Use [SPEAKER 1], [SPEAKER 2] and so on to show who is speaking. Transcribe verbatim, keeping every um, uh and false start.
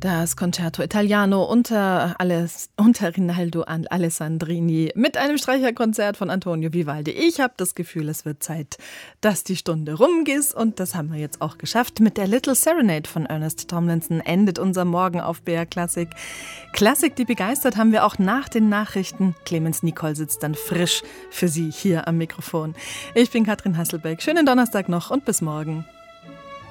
[SPEAKER 1] Das Concerto Italiano unter, alles, unter Rinaldo Alessandrini mit einem Streicherkonzert von Antonio Vivaldi. Ich habe das Gefühl, es wird Zeit, dass die Stunde rumgeht und das haben wir jetzt auch geschafft. Mit der Little Serenade von Ernest Tomlinson endet unser Morgen auf B R Klassik. Klassik, die begeistert, haben wir auch nach den Nachrichten. Clemens Nicol sitzt dann frisch für Sie hier am Mikrofon. Ich bin Katrin Hasselbeck. Schönen Donnerstag noch und bis morgen.